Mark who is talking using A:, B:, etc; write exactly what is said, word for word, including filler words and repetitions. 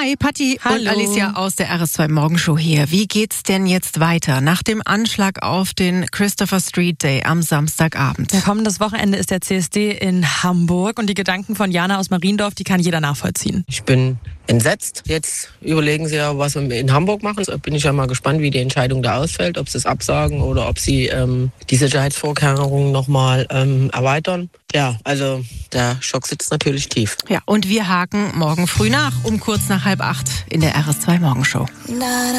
A: Hi, Patti
B: Hallo.
A: und Alicia aus der R S zwei Morgenshow hier. Wie geht's denn jetzt weiter nach dem Anschlag auf den Christopher Street Day am Samstagabend?
B: Ja, kommendes Wochenende ist der C S D in Hamburg und die Gedanken von Jana aus Mariendorf, die kann jeder nachvollziehen.
C: Ich bin entsetzt. Jetzt überlegen sie ja, was wir in Hamburg machen. Da bin ich ja mal gespannt, wie die Entscheidung da ausfällt, ob sie es absagen oder ob sie ähm, die Sicherheitsvorkehrungen nochmal ähm, erweitern. Ja, also der Schock sitzt natürlich tief.
A: Ja, und wir haken morgen früh nach, um kurz nach halb acht in der R S zwei Morgenshow.